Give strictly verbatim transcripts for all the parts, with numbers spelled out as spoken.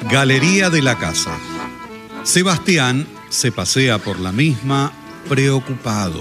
Galería de la casa. Sebastián se pasea por la misma preocupado.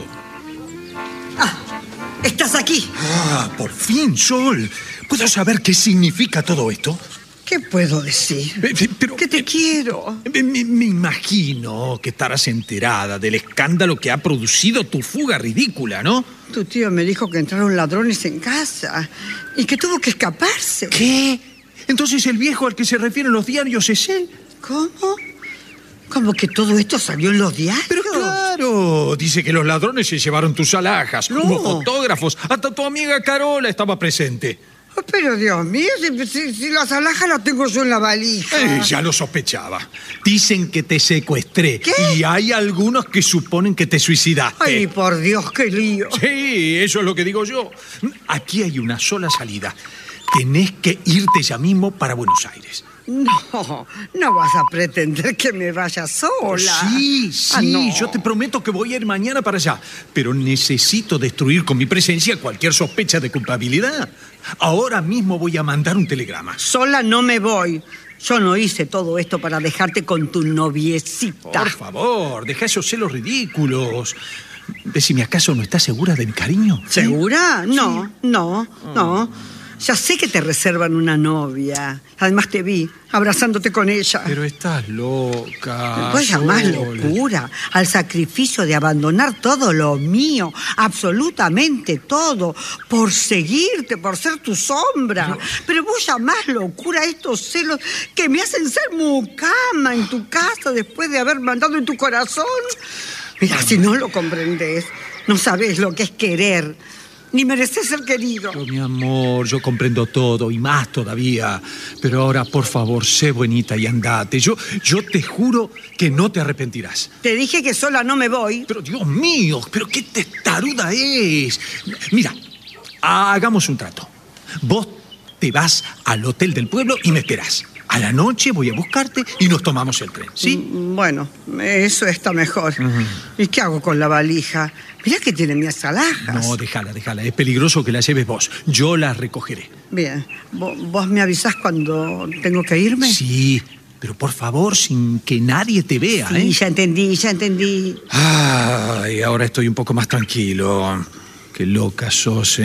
Ah, estás aquí. Ah, por fin, Sol. ¿Puedo saber qué significa todo esto? ¿Qué puedo decir? Eh, pero, que te eh, quiero. Me, me- me imagino que estarás enterada del escándalo que ha producido tu fuga ridícula, ¿no? Tu tío me dijo que entraron ladrones en casa y que tuvo que escaparse. ¿Qué? Entonces el viejo al que se refieren los diarios es él. ¿Cómo? ¿Cómo que todo esto salió en los diarios? Pero claro, dice que los ladrones se llevaron tus alhajas. No. Hubo fotógrafos, hasta tu amiga Carola estaba presente. Oh, pero Dios mío, si, si- si las alhajas las tengo yo en la valija. Eh, ya lo sospechaba. Dicen que te secuestré. ¿Qué? Y hay algunos que suponen que te suicidaste. Ay, por Dios, qué lío. Sí, eso es lo que digo yo. Aquí hay una sola salida. Tenés que irte ya mismo para Buenos Aires. No, no vas a pretender que me vaya sola. Sí, sí, Ah, no. yo te prometo que voy a ir mañana para allá. Pero necesito destruir con mi presencia cualquier sospecha de culpabilidad. Ahora mismo voy a mandar un telegrama. Sola no me voy. Yo no hice todo esto para dejarte con tu noviecita. Por favor, deja esos celos ridículos. Decime, ¿acaso no estás segura de mi cariño? ¿Segura? No, no, no. Ya sé que te reservan una novia. Además te vi abrazándote con ella. Pero estás loca. Vos llamás Sol. locura al sacrificio de abandonar todo lo mío, absolutamente todo, por seguirte, por ser tu sombra. Pero vos llamás locura a estos celos que me hacen ser mucama en tu casa después de haber mandado en tu corazón. Mira, si no lo comprendes, no sabés lo que es querer, ni mereces ser querido. Pero, mi amor, yo comprendo todo y más todavía. Pero ahora, por favor, sé buenita y andate. Yo, yo te juro que no te arrepentirás. Te dije que sola no me voy. Pero, Dios mío, pero qué testaruda es. Mira, hagamos un trato. Vos te vas al hotel del pueblo y me esperás. A la noche voy a buscarte y nos tomamos el tren, ¿sí? Mm, Bueno, eso está mejor. ¿Y qué hago con la valija? Mirá que tiene mis alhajas. No, déjala, déjala. Es peligroso que la lleves vos. Yo la recogeré. Bien, ¿Vo- ¿vos me avisás cuando tengo que irme? Sí, pero por favor, sin que nadie te vea, Sí, ¿eh? ya entendí, ya entendí. Ay, ahora estoy un poco más tranquilo. Qué loca sos, ¿eh?